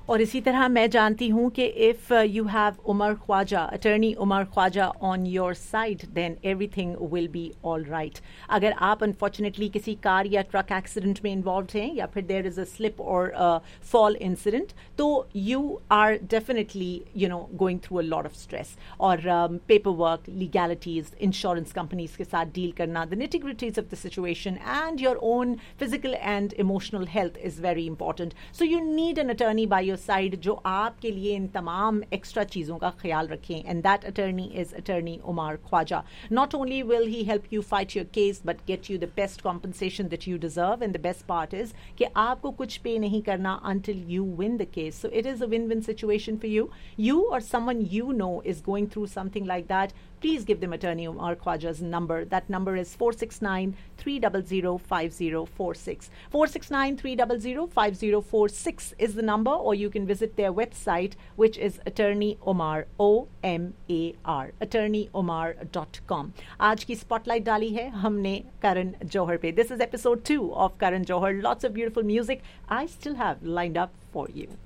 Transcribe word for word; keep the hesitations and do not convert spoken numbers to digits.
और इसी तरह मैं जानती हूँ कि if you have Umar Khwaja, attorney Umar Khwaja on your side, then everything will be all right. अगर आप अनफॉर्चुनेटली किसी कार या ट्रक एक्सीडेंट में इन्वॉल्व हैं या फिर देयर इज़ अ स्लिप और फॉल इंसिडेंट, तो you are definitely you know going through a lot of stress. और paper work, legalities, insurance companies के साथ डील करना, the nitty-gritties of the situation and your own physical and emotional health is very important. So you need an attorney by your side जो आपके लिए इन तमाम extra चीज़ों का ख्याल रखें. And that attorney is attorney Umar Khwaja. Not only will he help you fight your case, but get you the best compensation that you deserve. And the best part is कि आपको कुछ pay नहीं करना until you win the case. So it is a win-win situation for you. You or someone you know is going through something like that. Please give them attorney Umar Khwaja's number. That number is four six nine, three zero zero, five zero four six. four six nine, three zero zero, five zero four six is the number, or you can visit their website, which is Attorney Umar, O M A R, attorney umar dot com. आज की spotlight डाली है हमने Karan Johar पे. This is episode two of Karan Johar. Lots of beautiful music I still have lined up for you.